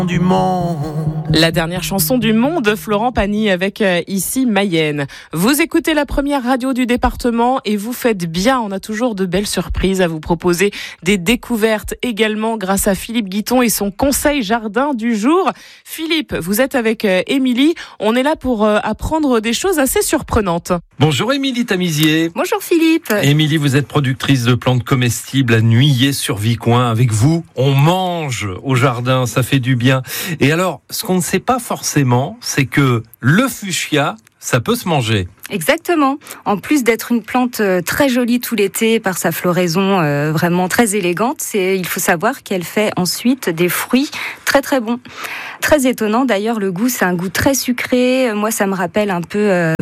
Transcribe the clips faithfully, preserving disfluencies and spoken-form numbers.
du monde. La dernière chanson du monde, Florent Pagny avec euh, Ici Mayenne. Vous écoutez la première radio du département et vous faites bien. On a toujours de belles surprises à vous proposer, des découvertes également grâce à Philippe Guiton et son conseil jardin du jour. Philippe, vous êtes avec euh, Émilie. On est là pour euh, apprendre des choses assez surprenantes. Bonjour Émilie Tamisier. Bonjour Philippe. Émilie, vous êtes productrice de plantes comestibles à Nuillé-sur-Vicoin. Avec vous, on mange au jardin, ça fait du bien. Et alors, ce qu'on ne sait pas forcément, c'est que le fuchsia, ça peut se manger. Exactement. En plus d'être une plante très jolie tout l'été par sa floraison euh, vraiment très élégante, c'est, il faut savoir qu'elle fait ensuite des fruits très très bons. Très étonnant d'ailleurs, le goût, c'est un goût très sucré. Moi, ça me rappelle un peu euh,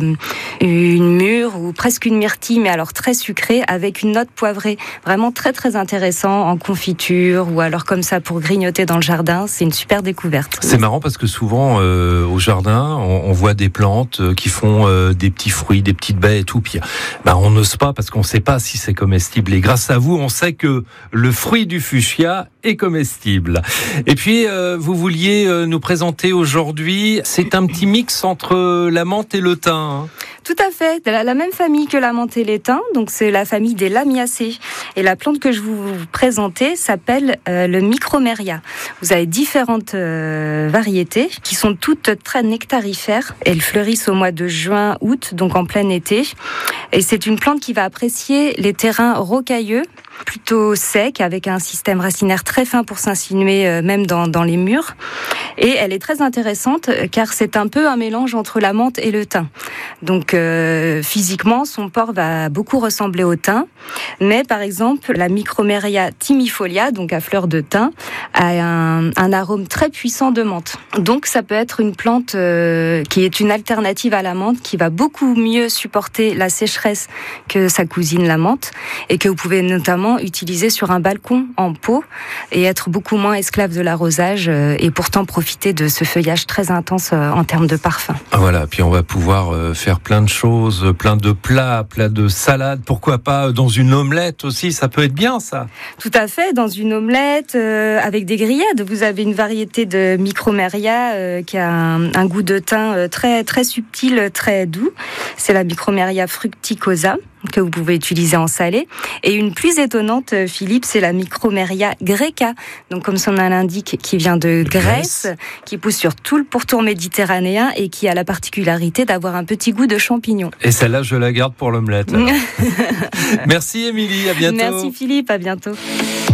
une mûre ou presque une myrtille, mais alors très sucrée avec une note poivrée. Vraiment très très intéressant en confiture ou alors comme ça pour grignoter dans le jardin. C'est une super découverte. C'est marrant parce que souvent euh, au jardin, on, on voit des plantes qui font euh, des petits fruits, des petites baies et tout. Puis bah, on n'ose pas parce qu'on ne sait pas si c'est comestible. Et grâce à vous, on sait que le fruit du fuchsia est comestible. Et puis, euh, vous vouliez euh, nous présenter aujourd'hui, c'est un petit mix entre la menthe et le thym. Hein. Tout à fait, de la, la même famille que la menthe et l'étain, donc c'est la famille des lamiacées. Et la plante que je vous présenter s'appelle euh, le micromeria. Vous avez différentes euh, variétés qui sont toutes très nectarifères. Elles fleurissent au mois de juin, août, donc en plein été. Et c'est une plante qui va apprécier les terrains rocailleux, plutôt secs, avec un système racinaire très fin pour s'insinuer euh, même dans, dans les murs. Et elle est très intéressante car c'est un peu un mélange entre la menthe et le thym. Donc euh, physiquement, son port va beaucoup ressembler au thym, mais par exemple la Micromeria timifolia, donc à fleur de thym, a un, un arôme très puissant de menthe. Donc ça peut être une plante euh, qui est une alternative à la menthe, qui va beaucoup mieux supporter la sécheresse que sa cousine la menthe, et que vous pouvez notamment utiliser sur un balcon en pot et être beaucoup moins esclave de l'arrosage euh, et pourtant profiter de ce feuillage très intense euh, en termes de parfum. Voilà, puis on va pouvoir euh, faire plein de choses, plein de plats, plein de salades, pourquoi pas dans une omelette aussi, ça peut être bien ça. Tout à fait, dans une omelette euh, avec des grillades. Vous avez une variété de Micromeria euh, qui a un, un goût de thym euh, très très subtil, très doux. C'est la Micromeria fructicosa que vous pouvez utiliser en salé. Et une plus étonnante, Philippe, c'est la Micromeria greca. Donc, comme son nom l'indique, qui vient de Grèce, Grèce, qui pousse sur tout le pourtour méditerranéen et qui a la particularité d'avoir un petit goût de champignon. Et celle-là, je la garde pour l'omelette. Merci Émilie, à bientôt. Merci Philippe, à bientôt.